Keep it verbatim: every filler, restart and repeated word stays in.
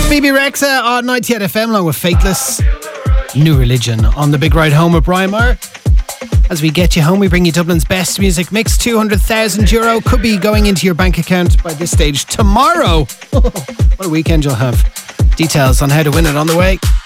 Phoebe Rexa on ninety-eight F M along with Faithless. New Religion on the big ride home with Brian Maher. As we get you home, we bring you Dublin's best music mix. two hundred thousand euro could be going into your bank account by this stage tomorrow. What a weekend you'll have. Details on how to win it on the way.